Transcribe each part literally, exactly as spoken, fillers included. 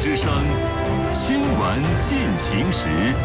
之声新闻进行时。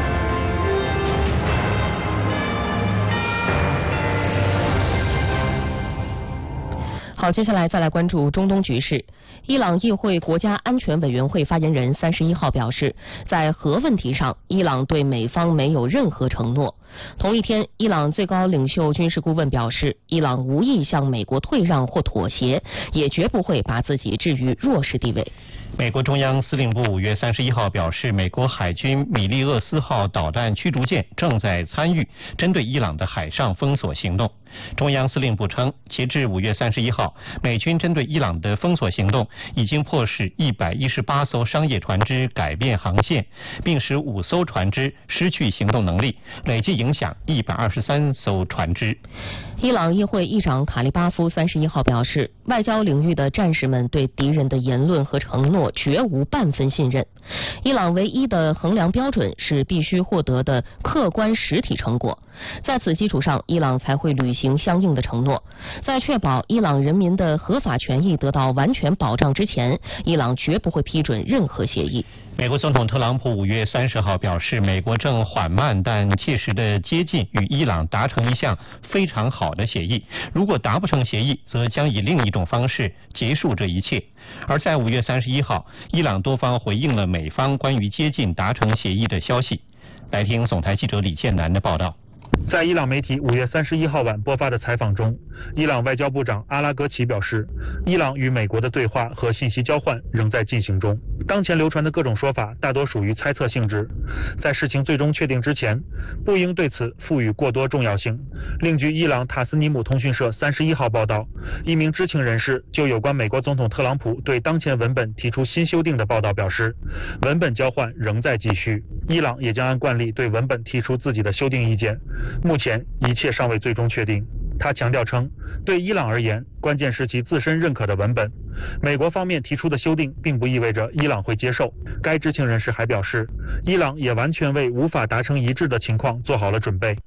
好，接下来再来关注中东局势。伊朗议会国家安全委员会发言人三十一号表示，在核问题上，伊朗对美方没有任何承诺。同一天，伊朗最高领袖军事顾问表示，伊朗无意向美国退让或妥协，也绝不会把自己置于弱势地位。 美国中央司令部五月三十一号表示，美国海军米利厄斯号导弹驱逐舰正在参与针对伊朗的海上封锁行动。中央司令部称，截至五月三十一号，美军针对伊朗的封锁行动已经迫使一百一十八艘商业船只改变航线，并使五艘船只失去行动能力，累计影响一百二十三艘船只。 伊朗议会议长卡利巴夫三十一号表示，外交领域的战士们对敌人的言论和承诺绝无半分信任。伊朗唯一的衡量标准是必须获得的客观实体成果，在此基础上，伊朗才会履行相应的承诺。在确保伊朗人民的合法权益得到完全保障之前，伊朗绝不会批准任何协议。 美国总统特朗普五月三十号表示，美国正缓慢但切实地接近与伊朗达成一项非常好的协议，如果达不成协议，则将以另一种方式结束这一切。而在五月三十一号，伊朗多方回应了美方关于接近达成协议的消息。来听总台记者李建南的报道。 在伊朗媒体五月三十一号晚播发的采访中，伊朗外交部长阿拉格齐表示，伊朗与美国的对话和信息交换仍在进行中。当前流传的各种说法大多属于猜测性质，在事情最终确定之前，不应对此赋予过多重要性。另据伊朗塔斯尼姆通讯社三十一号报道，一名知情人士就有关美国总统特朗普对当前文本提出新修订的报道表示，文本交换仍在继续，伊朗也将按惯例对文本提出自己的修订意见。目前一切尚未最终确定。他强调称，对伊朗而言，关键是其自身认可的文本。美国方面提出的修订并不意味着伊朗会接受。该知情人士还表示，伊朗也完全为无法达成一致的情况做好了准备。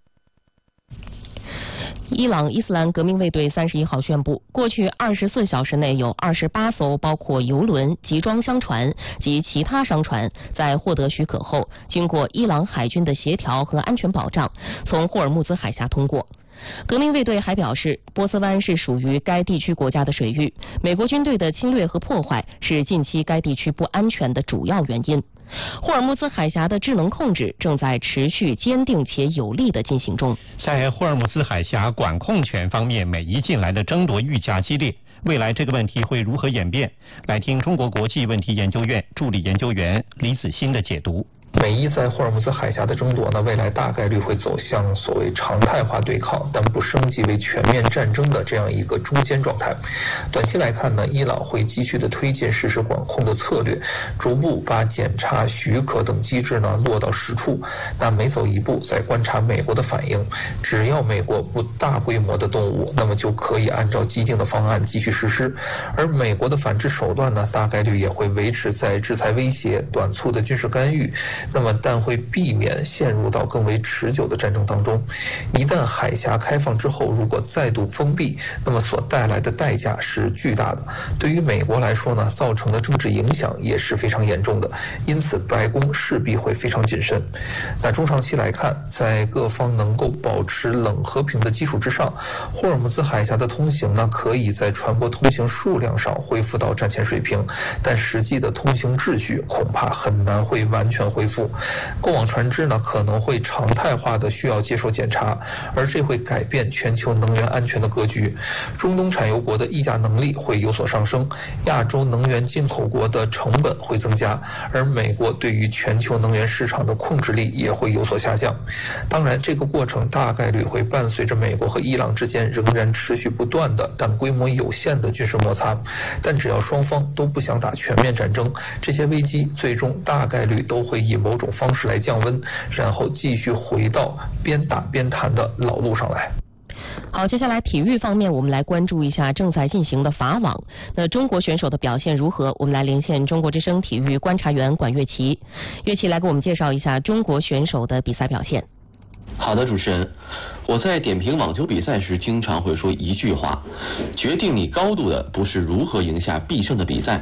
伊朗伊斯兰革命卫队三十一号宣布，过去二十四小时内有二十八艘包括油轮、集装箱船及其他商船，在获得许可后，经过伊朗海军的协调和安全保障，从霍尔木兹海峡通过。革命卫队还表示，波斯湾是属于该地区国家的水域，美国军队的侵略和破坏是近期该地区不安全的主要原因。霍尔木兹海峡的智能控制正在持续坚定且有力地进行中。 在霍尔木兹海峡管控权方面，美伊近来的争夺愈加激烈，未来这个问题会如何演变？来听中国国际问题研究院助理研究员李子欣的解读。 美伊在霍尔木兹海峡的争夺呢，未来大概率会走向所谓常态化对抗，但不升级为全面战争的这样一个中间状态。短期来看呢，伊朗会继续的推进实时管控的策略，逐步把检查、许可等机制呢落到实处。那每走一步，再观察美国的反应。只要美国不大规模的动武，那么就可以按照既定的方案继续实施。而美国的反制手段呢，大概率也会维持在制裁威胁、短促的军事干预。那么但会避免陷入到更为持久的战争当中。一旦海峡开放之后，如果再度封闭，那么所带来的代价是巨大的。对于美国来说呢，造成的政治影响也是非常严重的，因此白宫势必会非常谨慎。那中长期来看，在各方能够保持冷和平的基础之上，霍尔木兹海峡的通行呢，可以在船舶通行数量上恢复到战前水平，但实际的通行秩序恐怕很难会完全恢复。过往船只呢可能会常态化的需要接受检查，而这会改变全球能源安全的格局。中东产油国的议价能力会有所上升，亚洲能源进口国的成本会增加，而美国对于全球能源市场的控制力也会有所下降。当然，这个过程大概率会伴随着美国和伊朗之间仍然持续不断的但规模有限的军事摩擦。但只要双方都不想打全面战争，这些危机最终大概率都会以某种方式来降温，然后继续回到边打边谈的老路上来。 好，接下来体育方面，我们来关注一下正在进行的法网。那中国选手的表现如何？我们来连线中国之声体育观察员管乐琪。乐琪来给我们介绍一下中国选手的比赛表现。 好的，主持人，我在点评网球比赛时经常会说一句话：决定你高度的不是如何赢下必胜的比赛，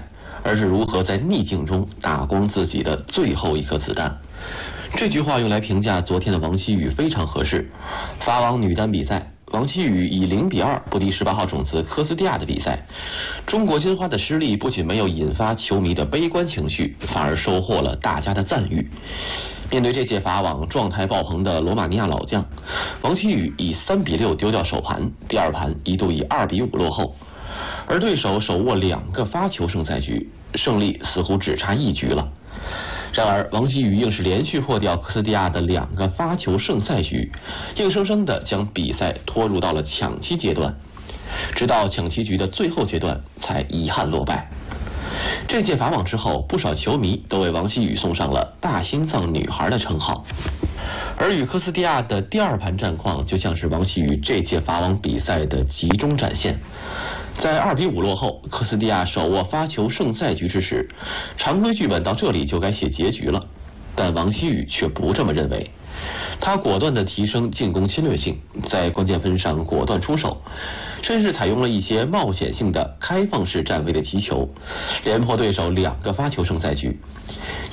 而是如何在逆境中打光自己的最后一颗子弹。这句话用来评价昨天的王希雨非常合适。法网女单比赛，王希雨以零比二不敌十八号种子科斯蒂亚的比赛。中国金花的失利不仅没有引发球迷的悲观情绪，反而收获了大家的赞誉。面对这届法网状态爆棚的罗马尼亚老将，王希雨以三比六丢掉首盘，第二盘一度以二比五落后，而对手手握两个发球胜赛局，胜利似乎只差一局了。然而王希雨硬是连续破掉科斯蒂亚的两个发球胜赛局，硬生生的将比赛拖入到了抢七阶段，直到抢七局的最后阶段才遗憾落败。这届法网之后，不少球迷都为王希雨送上了大心脏女孩的称号。而与科斯蒂亚的第二盘战况就像是王希雨这届法网比赛的集中展现。在二比五落后，科斯蒂亚手握发球胜赛局之时，常规剧本到这里就该写结局了，但王希雨却不这么认为。他果断地提升进攻侵略性，在关键分上果断出手，甚至采用了一些冒险性的开放式站位的击球，连破对手两个发球胜赛局。